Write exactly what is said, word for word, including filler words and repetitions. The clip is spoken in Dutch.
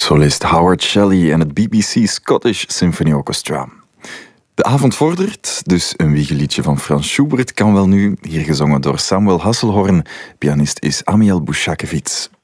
Solist Howard Shelley en het B B C Scottish Symphony Orchestra. De avond vordert, dus een wiegeliedje van Franz Schubert kan wel nu, hier gezongen door Samuel Hasselhorn. Pianist is Amiel Bushakevits.